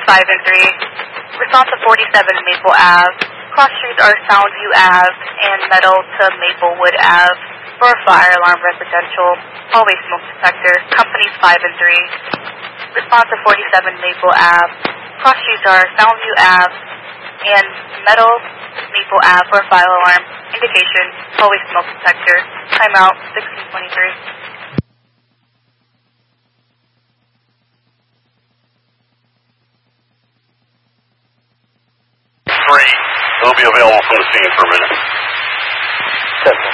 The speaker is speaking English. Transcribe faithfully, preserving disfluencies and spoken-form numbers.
five and three. Respond to forty-seven Maple Ave. Cross streets are Soundview Ave and Meadow to Maplewood Ave. For a fire alarm residential, hallway smoke detector, companies five and three. Respond to forty-seven Maple Ave. Cross streets are Soundview Ave and Meadow Maple Ave for a fire alarm. Indication, hallway smoke detector. Timeout, sixteen twenty-three. Three. They'll be available from the scene for a minute. Seven.